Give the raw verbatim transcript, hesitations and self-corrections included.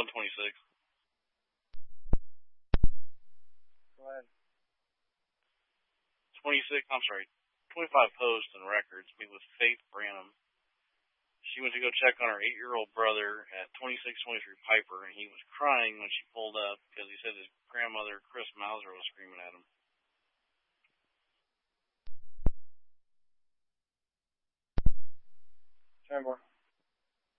one twenty-six. Go ahead. twenty-six, I'm sorry, twenty-five Post and Records meet with Faith Branham. She went to go check on her eight-year-old brother at twenty-six twenty-three Piper, and he was crying when she pulled up because he said his grandmother, Chris Mauser, was screaming at him. Try more.